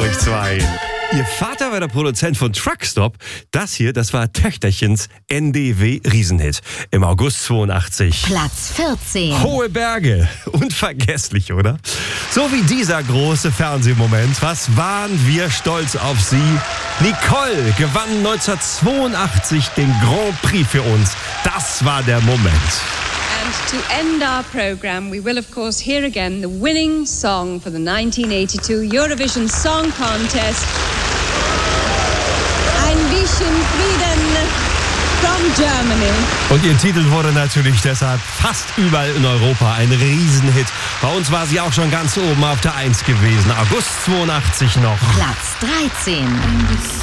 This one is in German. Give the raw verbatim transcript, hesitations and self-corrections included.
durch zwei. Ihr Vater war der Produzent von Truckstop. Das hier, das war Töchterchens N D W-Riesenhit im August zweiundachtzig. Platz vierzehn. Hohe Berge. Unvergesslich, oder? So wie dieser große Fernsehmoment. Was waren wir stolz auf sie? Nicole gewann neunzehnhundertzweiundachtzig den Grand Prix für uns. Das war der Moment. And to end our programme, we will of course hear again the winning song for the nineteen eighty-two Eurovision Song Contest. Ein bisschen Frieden from Germany. Und ihr Titel wurde natürlich deshalb fast überall in Europa ein Riesenhit. Bei uns war sie auch schon ganz oben auf der Eins gewesen. August zweiundachtzig noch. Platz dreizehn.